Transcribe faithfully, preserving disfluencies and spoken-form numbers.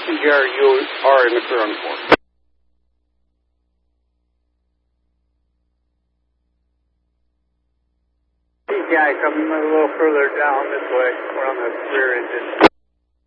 T J R, you are in the clear on four. T J I coming a little further down this way. We're on the rear engine.